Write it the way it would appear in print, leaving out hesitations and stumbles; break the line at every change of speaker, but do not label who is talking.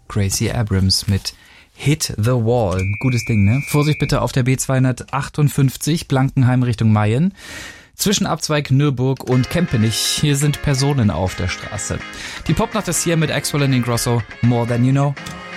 Gracie Abrams mit Hit the Wall. Gutes Ding, ne? Vorsicht bitte auf der B258, Blankenheim Richtung Mayen. Zwischenabzweig Nürburg und Kempenich. Hier sind Personen auf der Straße. Die Popnacht ist hier mit Axwell and Ingrosso, More Than You Know.